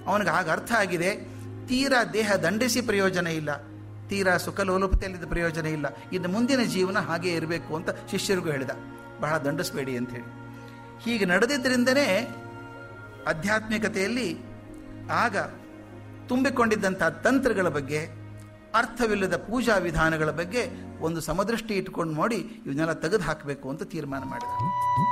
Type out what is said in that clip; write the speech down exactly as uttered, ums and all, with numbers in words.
ಅವನಿಗೆ ಆಗ ಅರ್ಥ ಆಗಿದೆ, ತೀರಾ ದೇಹ ದಂಡಿಸಿ ಪ್ರಯೋಜನ ಇಲ್ಲ, ತೀರಾ ಸುಖಲೋಲುಪತೆಯಲ್ಲಿದ್ದ ಪ್ರಯೋಜನ ಇಲ್ಲ, ಇನ್ನು ಮುಂದಿನ ಜೀವನ ಹಾಗೇ ಇರಬೇಕು ಅಂತ ಶಿಷ್ಯರಿಗೂ ಹೇಳಿದ, ಬಹಳ ದಂಡಿಸಬೇಡಿ ಅಂಥೇಳಿ. ಹೀಗೆ ನಡೆದಿದ್ದರಿಂದನೇ ಆಧ್ಯಾತ್ಮಿಕತೆಯಲ್ಲಿ ಆಗ ತುಂಬಿಕೊಂಡಿದ್ದಂಥ ತಂತ್ರಗಳ ಬಗ್ಗೆ, ಅರ್ಥವಿಲ್ಲದ ಪೂಜಾ ವಿಧಾನಗಳ ಬಗ್ಗೆ ಒಂದು ಸಮದೃಷ್ಟಿ ಇಟ್ಕೊಂಡು ನೋಡಿ ಇವನ್ನೆಲ್ಲ ತೆಗೆದು ಹಾಕಬೇಕು ಅಂತ ತೀರ್ಮಾನ ಮಾಡಿದ.